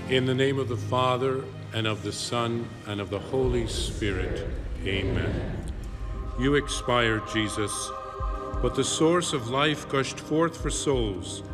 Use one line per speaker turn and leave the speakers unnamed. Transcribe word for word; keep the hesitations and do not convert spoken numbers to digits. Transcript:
In the name of the Father, and of the Son, and of the Holy Spirit. Amen. You expired, Jesus, but the source of life gushed forth for souls